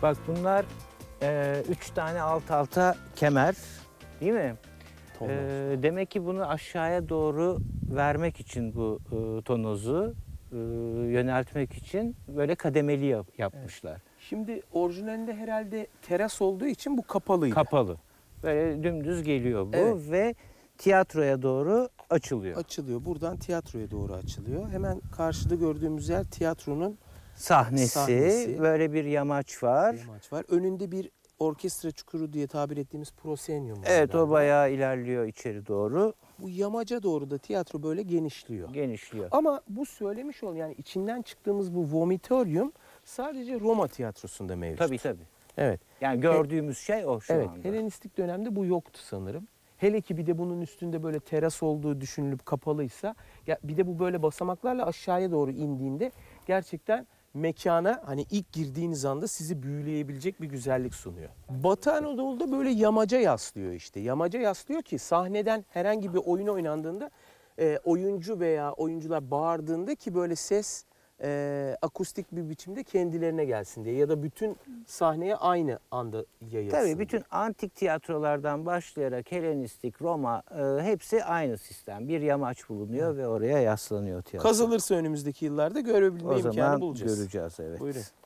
Bak bunlar 3 tane alt alta kemer, değil mi? Demek ki bunu aşağıya doğru vermek için bu tonozu yöneltmek için böyle kademeli yapmışlar. Evet. Şimdi orijinalinde herhalde teras olduğu için bu kapalıydı. Kapalı. Böyle dümdüz geliyor bu Evet. ve tiyatroya doğru açılıyor. Açılıyor. Buradan tiyatroya doğru açılıyor. Hemen karşıda gördüğümüz yer tiyatronun Sahnesi, böyle bir yamaç var. yamaç var. Önünde bir orkestra çukuru diye tabir ettiğimiz proscenium var. Evet, o galiba. bayağı ilerliyor içeri doğru. Bu yamaca doğru da tiyatro böyle genişliyor. Genişliyor. Ama bu söylemiş ol yani içinden çıktığımız bu vomitorium sadece Roma tiyatrosunda mevcut. Tabii tabii. Evet. Yani gördüğümüz şey o şu Evet. anda. Helenistik dönemde bu yoktu sanırım. Hele ki bir de bunun üstünde böyle teras olduğu düşünülüp kapalıysa, ya bir de bu böyle basamaklarla aşağıya doğru indiğinde gerçekten mekana hani ilk girdiğiniz anda sizi büyüleyebilecek bir güzellik sunuyor. Batı Anadolu'da böyle yamaca yaslıyor işte. Yamaca yaslıyor ki sahneden herhangi bir oyun oynandığında oyuncu veya oyuncular bağırdığında ki böyle ses akustik bir biçimde kendilerine gelsin diye ya da bütün sahneye aynı anda yayılsın. Tabii bütün antik tiyatrolardan başlayarak Helenistik, Roma hepsi aynı sistem. Bir yamaç bulunuyor ve oraya yaslanıyor tiyatro. Kazılırsa önümüzdeki yıllarda görebilme O imkanı zaman bulacağız. göreceğiz, evet. Buyurun.